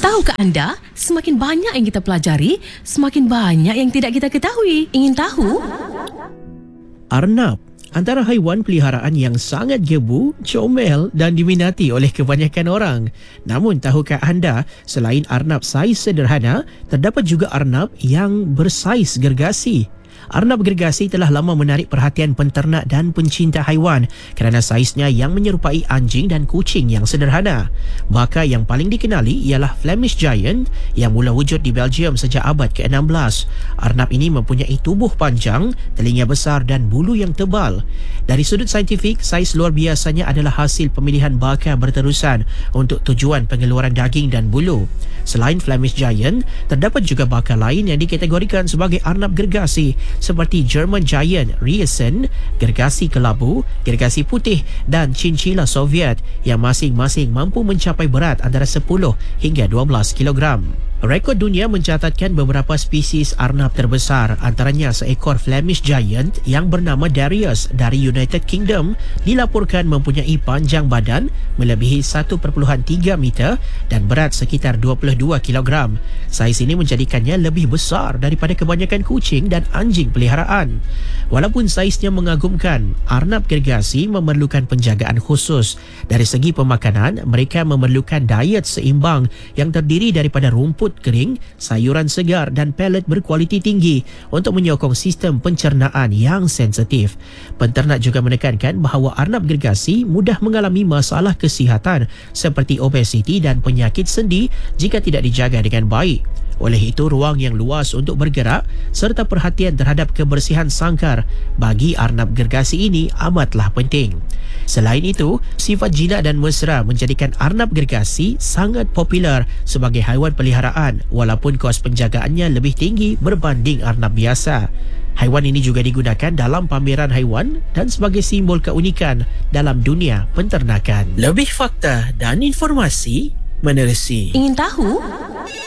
Tahukah anda, semakin banyak yang kita pelajari, semakin banyak yang tidak kita ketahui. Ingin tahu? Arnab antara haiwan peliharaan yang sangat gebu, comel dan diminati oleh kebanyakan orang. Namun tahukah anda, selain arnab saiz sederhana, terdapat juga arnab yang bersaiz gergasi. Arnab gergasi telah lama menarik perhatian penternak dan pencinta haiwan kerana saiznya yang menyerupai anjing dan kucing yang sederhana. Baka yang paling dikenali ialah Flemish Giant yang mula wujud di Belgium sejak abad ke-16. Arnab ini mempunyai tubuh panjang, telinga besar dan bulu yang tebal. Dari sudut saintifik, saiz luar biasanya adalah hasil pemilihan baka berterusan untuk tujuan pengeluaran daging dan bulu. Selain Flemish Giant, terdapat juga baka lain yang dikategorikan sebagai arnab gergasi seperti German Giant Riesen, gergasi kelabu, gergasi putih dan Chinchilla Soviet yang masing-masing mampu mencapai berat antara 10 hingga 12 kilogram. Rekod dunia mencatatkan beberapa spesies arnab terbesar, antaranya seekor Flemish Giant yang bernama Darius dari United Kingdom dilaporkan mempunyai panjang badan melebihi 1.3 meter dan berat sekitar 22 kilogram. Saiz ini menjadikannya lebih besar daripada kebanyakan kucing dan anjing peliharaan. Walaupun saiznya mengagumkan, arnab gergasi memerlukan penjagaan khusus. Dari segi pemakanan, mereka memerlukan diet seimbang yang terdiri daripada rumput kering, sayuran segar dan pellet berkualiti tinggi untuk menyokong sistem pencernaan yang sensitif. Penternak juga menekankan bahawa arnab gergasi mudah mengalami masalah kesihatan seperti obesiti dan penyakit sendi jika tidak dijaga dengan baik. Oleh itu, ruang yang luas untuk bergerak serta perhatian terhadap kebersihan sangkar bagi arnab gergasi ini amatlah penting. Selain itu, sifat jinak dan mesra menjadikan arnab gergasi sangat popular sebagai haiwan peliharaan walaupun kos penjagaannya lebih tinggi berbanding arnab biasa. Haiwan ini juga digunakan dalam pameran haiwan dan sebagai simbol keunikan dalam dunia penternakan. Lebih fakta dan informasi menerusi. Ingin tahu?